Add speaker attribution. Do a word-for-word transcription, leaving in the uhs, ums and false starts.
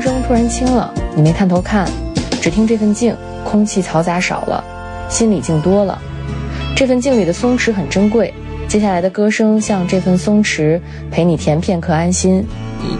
Speaker 1: 声突然轻了，你没探头看，只听这份静，空气嘈杂少了，心里静多了。这份静里的松弛很珍贵，接下来的歌声像这份松弛，陪你填片刻安心。
Speaker 2: 一